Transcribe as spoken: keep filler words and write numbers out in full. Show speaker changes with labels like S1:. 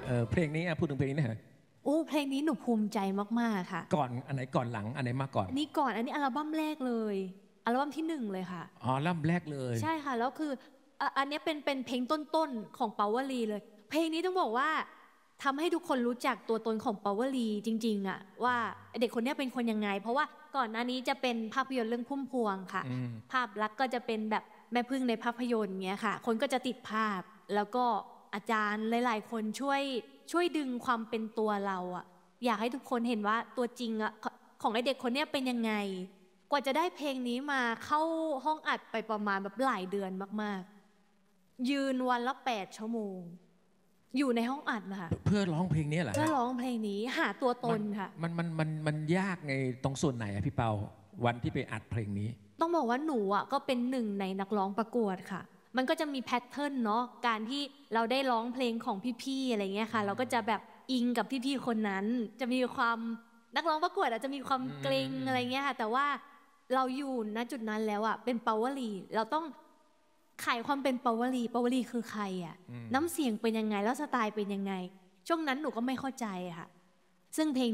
S1: เออเพลงนี้พูดถึงเพลงนี้นะ
S2: โอ้เพลงนี้หนูภูมิใจมากๆค่ะ
S1: ก่อนอันไหนก่อนหลังอันไหนมาก่อน
S2: อันนี้ก่อนอันนี้อัลบั้มแรกเลยอัลบั้มที่หนึ่งเลยค่ะ
S1: อ๋อลำแรกเลย
S2: ใช่ค่ะแล้วคืออันนี้เป็นเป็นเพลงต้นๆของเปาวลีเลยเพลงนี้ต้องบอกว่าทำให้ทุกคนรู้จักตัวตนของเปาวลีจริงๆอะว่าเด็กคนนี้เป็นคนยังไงเพราะว่าก่อนหน้านี้จะเป็นภาพยนตร์เรื่องพุ่มพวงค่ะภาพลักษณ์ก็จะเป็นแบบแม่พึ่งในภาพยนตร์เงี้ยค่ะคนก็จะติดภาพแล้วก็อาจารย์หลายๆคนช่วยช่วยดึงความเป็นตัวเราอะอยากให้ทุกคนเห็นว่าตัวจริงอะของไอเด็กคนนี้เป็นยังไงกว่าจะได้เพลงนี้มาเข้าห้องอัดไปประมาณแบบหลายเดือนมากๆยืนวันละแปดชั่วโมงอยู่ในห้องอัดนะคะ
S1: เพื่อร้องเพลงนี้เหรอ
S2: เพื่อร้องเพลงนี้หาตัวตนค่ะ
S1: มันมันมันมันยากในตรงส่วนไหนอะพี่เปาวันที่ไปอัดเพลงนี้
S2: ต้องบอกว่าหนูอ่ะก็เป็นหนึ่งในนักร้องประกวดค่ะมันก็จะมีแพทเทิร์นเนาะการที่เราได้ร้องเพลงของพี่ๆอะไรเงี้ยค่ะเราก็จะแบบอิงกับพี่ๆคนนั้นจะมีความนักร้องประกวดอาจจะมีความเกรงอะไรเงี้ยค่ะแต่ว่าเราอยู่ณจุดนั้นแล้วอ่ะเป็นเปาวลีเราต้องขายความเป็นเปาวลีเปาวลีคือใครอ่ะน้ำเสียงเป็นยังไงแล้วสไตล์เป็นยังไงช่วงนั้นหนูก็ไม่เข้าใจค่ะซึ่งเพลง